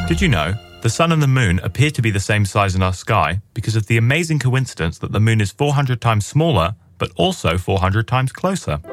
Did you know the Sun and the Moon appear to be the same size in our sky because of the amazing coincidence that the Moon is 400 times smaller, but also 400 times closer?